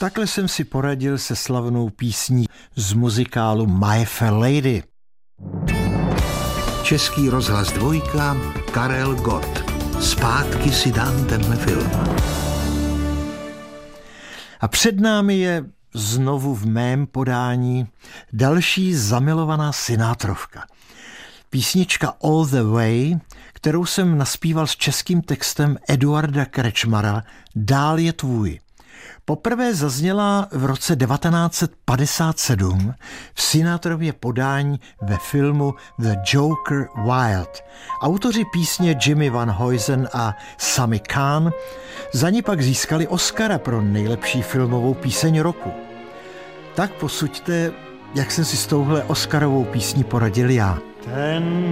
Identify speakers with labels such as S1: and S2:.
S1: Takhle jsem si poradil se slavnou písní z muzikálu My Fair Lady.
S2: Český rozhlas 2, Karel Gott. Zpátky si dám tenhle film.
S1: A před námi je znovu v mém podání další zamilovaná Sinátrovka. Písnička All the Way, kterou jsem naspíval s českým textem Eduarda Krečmara, Dál je tvůj. Poprvé zazněla v roce 1957 v Sinátrově podání ve filmu The Joker Wild. Autoři písně Jimmy Van Heusen a Sami Khan za ní pak získali Oscara pro nejlepší filmovou píseň roku. Tak posuďte, jak jsem si s touhle Oscarovou písní poradil já.
S3: Ten